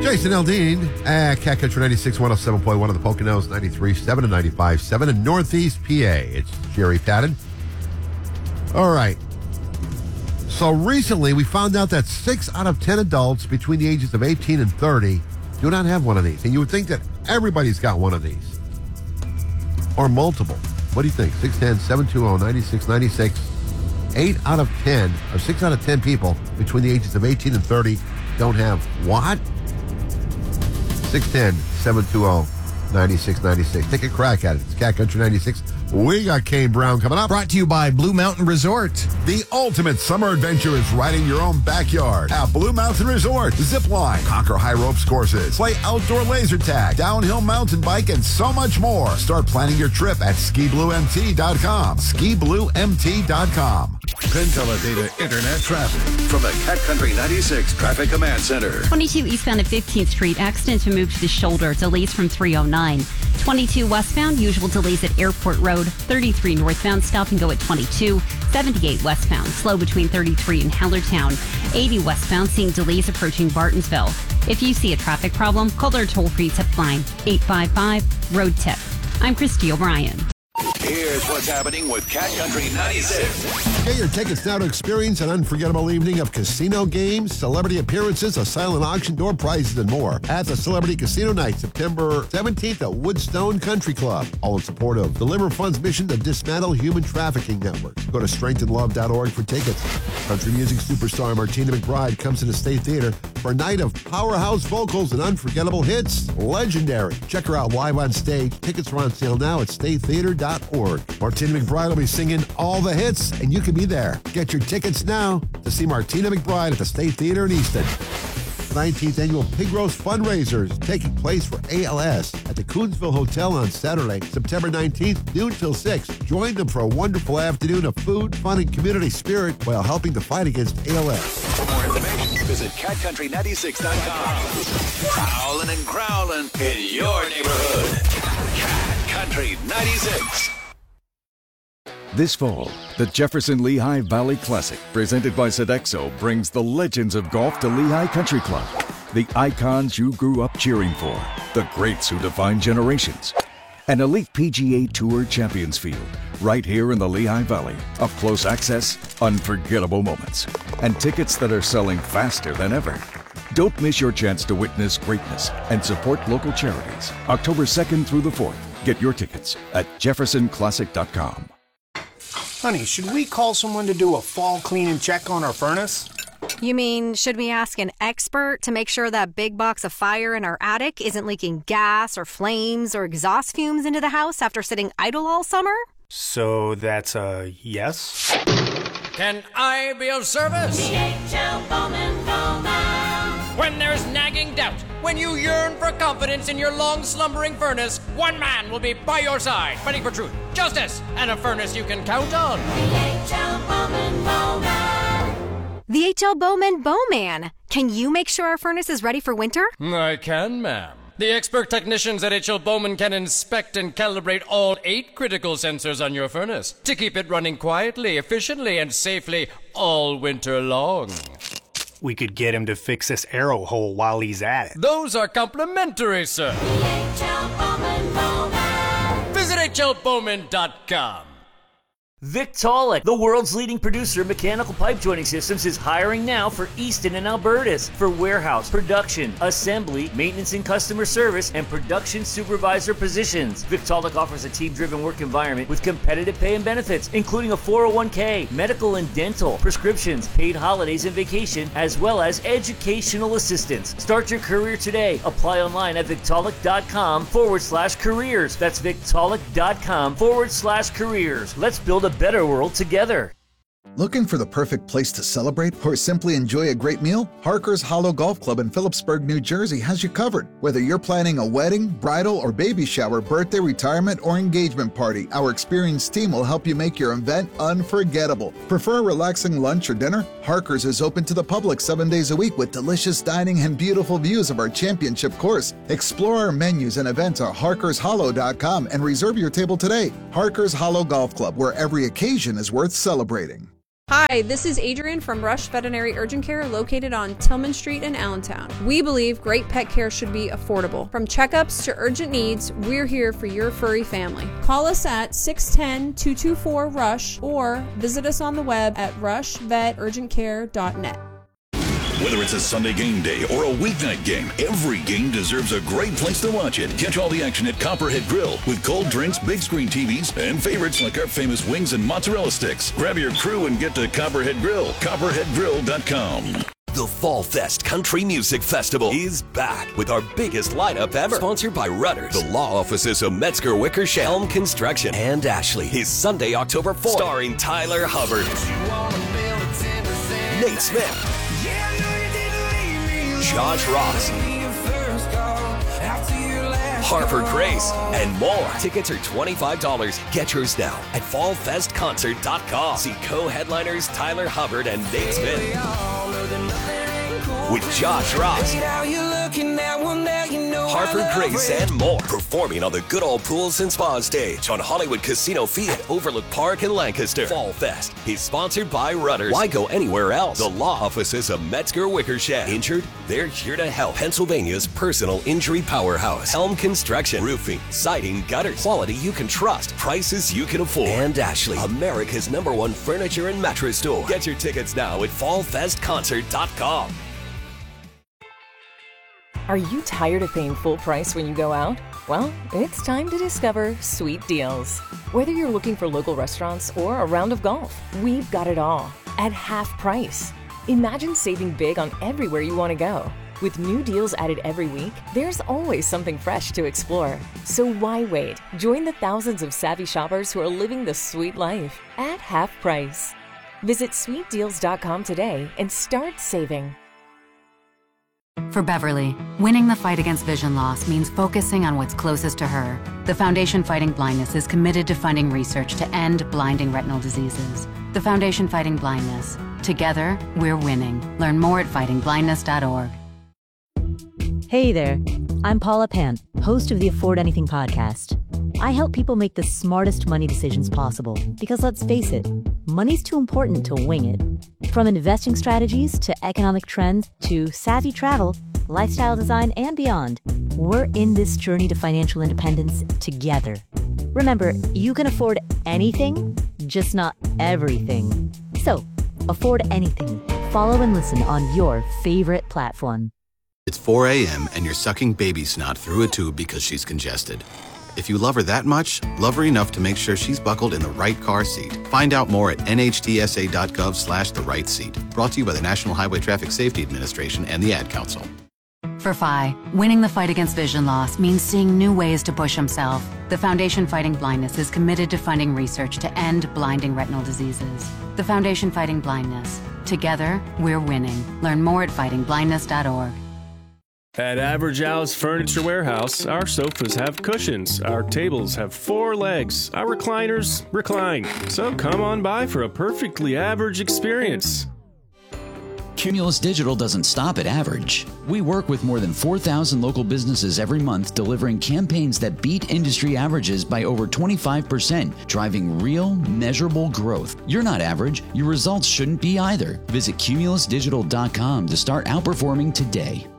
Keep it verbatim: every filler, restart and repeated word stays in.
Jason Aldean at Cat Country ninety-six, one oh seven point one of the Poconos, ninety-three point seven and ninety-five point seven in Northeast P A. It's Jerry Patton. All right. So recently we found out that six out of ten adults between the ages of eighteen and thirty do not have one of these. And you would think that everybody's got one of these. Or multiple. What do you think? six one zero, seven two zero, nine six nine six. eight out of ten, or six out of ten people between the ages of eighteen and thirty don't have what? six one zero, seven two zero, nine six nine six. Take a crack at it. It's Cat Country ninety-six. We got Kane Brown coming up. Brought to you by Blue Mountain Resort. The ultimate summer adventure is right in your own backyard at Blue Mountain Resort. Zip line, conquer high ropes courses, play outdoor laser tag, downhill mountain bike, and so much more. Start planning your trip at ski blue m t dot com. ski blue m t dot com. Penteledata Internet traffic from the Cat Country ninety-six Traffic Command Center. twenty-two eastbound at fifteenth Street. Accident to move to the shoulder. Delays from three oh nine. twenty-two westbound. Usual delays at Airport Road. thirty-three northbound. Stop and go at twenty-two. seventy-eight westbound. Slow between thirty-three and Hellertown. eighty westbound. Seeing delays approaching Bartonsville. If you see a traffic problem, call our toll-free tip line. eight five five, road tip. I'm Christy O'Brien. Here's what's happening with Cat Country ninety-six. Get your tickets now to experience an unforgettable evening of casino games, celebrity appearances, a silent auction, door prizes, and more at the Celebrity Casino Night, September seventeenth at Woodstone Country Club. All in support of Deliver Funds' mission to dismantle human trafficking networks. Go to strength and love dot org for tickets. Country music superstar Martina McBride comes to the State Theater for a night of powerhouse vocals and unforgettable hits. Legendary. Check her out live on stage. Tickets are on sale now at state theater dot org. Martina McBride will be singing all the hits, and you can be there. Get your tickets now to see Martina McBride at the State Theater in Easton. The nineteenth annual Pig Roast fundraiser is taking place for A L S at the Coonsville Hotel on Saturday, September nineteenth, noon till six. Join them for a wonderful afternoon of food, fun, and community spirit while helping to fight against A L S. For more information, visit cat country ninety-six dot com. Prowling and growling in your neighborhood. Cat Country ninety-six. This fall, the Jefferson Lehigh Valley Classic, presented by Sodexo, brings the legends of golf to Lehigh Country Club. The icons you grew up cheering for, the greats who define generations. An elite P G A Tour Champions Field, right here in the Lehigh Valley. Up close access, unforgettable moments, and tickets that are selling faster than ever. Don't miss your chance to witness greatness and support local charities. October second through the fourth. Get your tickets at jefferson classic dot com. Honey, should we call someone to do a fall clean and check on our furnace? You mean, should we ask an expert to make sure that big box of fire in our attic isn't leaking gas or flames or exhaust fumes into the house after sitting idle all summer? So that's a yes? Can I be of service? D H L Bowman Bowman. When there's nagging doubt, when you yearn for confidence in your long-slumbering furnace, one man will be by your side, fighting for truth, justice, and a furnace you can count on. D H L Bowman Bowman. The H L Bowman Bowman. Can you make sure our furnace is ready for winter? I can, ma'am. The expert technicians at H L Bowman can inspect and calibrate all eight critical sensors on your furnace to keep it running quietly, efficiently, and safely all winter long. We could get him to fix this arrow hole while he's at it. Those are complimentary, sir. D H L Bowman Bowman. Visit H L Bowman dot com. Victaulic, the world's leading producer of mechanical pipe joining systems, is hiring now for Easton and Albertus for warehouse, production, assembly, maintenance and customer service, and production supervisor positions. Victaulic offers a team-driven work environment with competitive pay and benefits, including a four oh one k, medical and dental, prescriptions, paid holidays and vacation, as well as educational assistance. Start your career today. Apply online at Victaulic.com forward slash careers. That's Victaulic.com forward slash careers. Let's build a better world together. Looking for the perfect place to celebrate or simply enjoy a great meal? Harker's Hollow Golf Club in Phillipsburg, New Jersey has you covered. Whether you're planning a wedding, bridal, or baby shower, birthday, retirement, or engagement party, our experienced team will help you make your event unforgettable. Prefer a relaxing lunch or dinner? Harker's is open to the public seven days a week with delicious dining and beautiful views of our championship course. Explore our menus and events at harkers hollow dot com and reserve your table today. Harker's Hollow Golf Club, where every occasion is worth celebrating. Hi, this is Adrian from Rush Veterinary Urgent Care located on Tillman Street in Allentown. We believe great pet care should be affordable. From checkups to urgent needs, we're here for your furry family. Call us at six one zero, two two four, RUSH or visit us on the web at rush vet urgent care dot net. Whether it's a Sunday game day or a weeknight game, every game deserves a great place to watch it. Catch all the action at Copperhead Grill with cold drinks, big screen T Vs, and favorites like our famous wings and mozzarella sticks. Grab your crew and get to Copperhead Grill, copperhead grill dot com. The Fall Fest Country Music Festival is back with our biggest lineup ever. Sponsored by Rudders, the law offices of Metzger Wickersham, Helm Construction, and Ashley. Is Sunday, October fourth. Starring Tyler Hubbard, Nate Smith, Josh Ross, Harper Grace, and more. Tickets are twenty-five dollars. Get yours now at fall fest concert dot com. See co-headliners Tyler Hubbard and Nate Smith with Josh Ross, Harper Grace, and more. Performing on the Good Old Pools and Spa stage on Hollywood Casino Field, Overlook Park in Lancaster. Fall Fest is sponsored by Rudders. Why go anywhere else? The law offices of Metzger Wickersham. Injured? They're here to help. Pennsylvania's personal injury powerhouse. Helm Construction. Roofing, siding, gutters. Quality you can trust. Prices you can afford. And Ashley, America's number one furniture and mattress store. Get your tickets now at fall fest concert dot com. Are you tired of paying full price when you go out? Well, it's time to discover Sweet Deals. Whether you're looking for local restaurants or a round of golf, we've got it all at half price. Imagine saving big on everywhere you want to go. With new deals added every week, there's always something fresh to explore. So why wait? Join the thousands of savvy shoppers who are living the sweet life at half price. Visit sweet deals dot com today and start saving. For Beverly, winning the fight against vision loss means focusing on what's closest to her. The Foundation Fighting Blindness is committed to funding research to end blinding retinal diseases. The Foundation Fighting Blindness. Together, we're winning. Learn more at fighting blindness dot org. Hey there, I'm Paula Pant, host of the Afford Anything podcast. I help people make the smartest money decisions possible because let's face it, money's too important to wing it. From investing strategies to economic trends to savvy travel, lifestyle design, and beyond, we're in this journey to financial independence together. Remember, you can afford anything, just not everything. So, afford anything. Follow and listen on your favorite platform. It's four a.m. and you're sucking baby snot through a tube because she's congested. If you love her that much, love her enough to make sure she's buckled in the right car seat. Find out more at N H T S A dot gov slash the right seat. Brought to you by the National Highway Traffic Safety Administration and the Ad Council. For Phi, winning the fight against vision loss means seeing new ways to push himself. The Foundation Fighting Blindness is committed to funding research to end blinding retinal diseases. The Foundation Fighting Blindness. Together, we're winning. Learn more at fighting blindness dot org. At Average Al's Furniture Warehouse, our sofas have cushions, our tables have four legs, our recliners recline. So come on by for a perfectly average experience. Cumulus Digital doesn't stop at average. We work with more than four thousand local businesses every month, delivering campaigns that beat industry averages by over twenty-five percent, driving real, measurable growth. You're not average. Your results shouldn't be either. Visit cumulus digital dot com to start outperforming today.